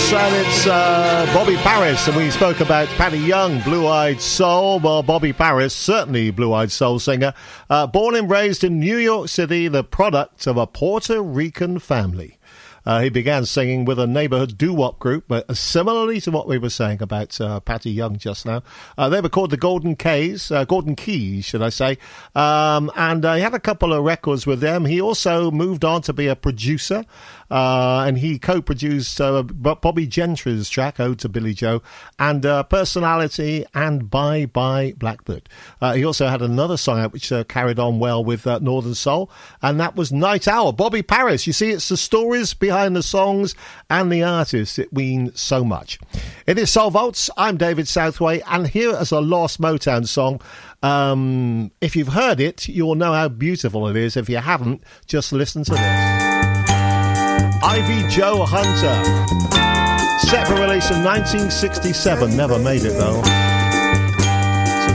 and it's Bobby Paris, and we spoke about Patty Young, Blue-Eyed Soul. Well, Bobby Paris, certainly Blue-Eyed Soul singer, born and raised in New York City, the product of a Puerto Rican family. He began singing with a neighborhood doo-wop group, but similarly to what we were saying about Patty Young just now. They were called the Golden Keys, should I say. And he had a couple of records with them. He also moved on to be a producer, and he co-produced Bobby Gentry's track, Ode to Billy Joe, and Personality and Bye Bye Blackbird. He also had another song out which carried on well with Northern Soul, and that was Night Owl. Bobby Paris. You see, it's the stories behind the songs and the artists that mean so much. It is Soul Vaults. I'm David Southway, and here is a Lost Motown song. If you've heard it, you'll know how beautiful it is. If you haven't, just listen to this. Ivy Joe Hunter. Set for release in 1967. Never made it, though.